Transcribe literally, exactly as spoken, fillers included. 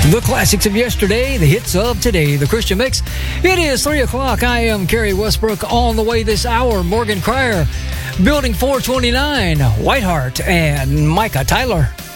The classics of yesterday, the hits of today, the Christian Mix. It is three o'clock. I am Kerry Westbrook. On the way this hour, Morgan Cryer, Building four twenty-nine, Whiteheart, and Micah Tyler.